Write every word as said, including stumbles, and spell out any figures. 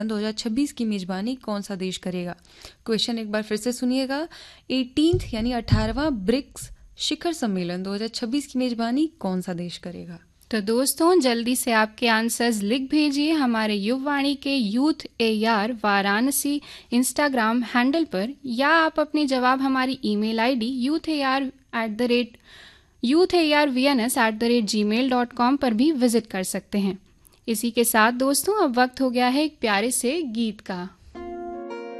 दो हज़ार छब्बीस की मेजबानी कौन सा देश करेगा? क्वेश्चन एक बार फिर से सुनिएगा। एटीन्थ यानी अठारहवां ब्रिक्स शिखर सम्मेलन दो हज़ार छब्बीस की मेजबानी कौन सा देश करेगा? तो दोस्तों जल्दी से आपके आंसर्स लिख भेजिए हमारे युववाणी के youth A R Varanasi Instagram handle पर, या आप अपने जवाब हमारी email ID youth A R at the rate youth A R V N S at the rate ji mail dot com पर भी विजिट कर सकते हैं। इसी के साथ दोस्तों अब वक्त हो गया है एक प्यारे से गीत का।